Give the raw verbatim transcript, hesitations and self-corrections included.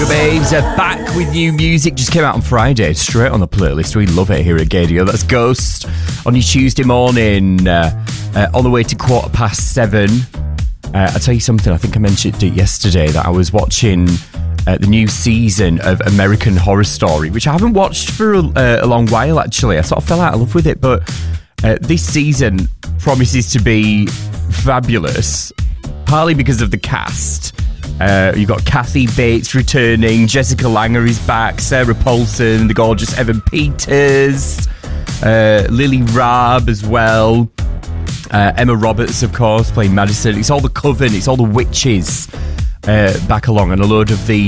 Babes are back with new music. Just came out on Friday, straight on the playlist. We love it here at Gadio. That's Ghost on your Tuesday morning, uh, uh, on the way to quarter past seven. Uh, I'll tell you something, I think I mentioned it yesterday, that I was watching uh, the new season of American Horror Story, which I haven't watched for a, uh, a long while, actually. I sort of fell out of love with it, but uh, this season promises to be fabulous, partly because of the cast. Uh, you've got Kathy Bates returning, Jessica Lange is back, Sarah Paulson, the gorgeous Evan Peters, uh, Lily Rabe as well, uh, Emma Roberts, of course, playing Madison. It's all the coven, it's all the witches uh, back along, and a load of the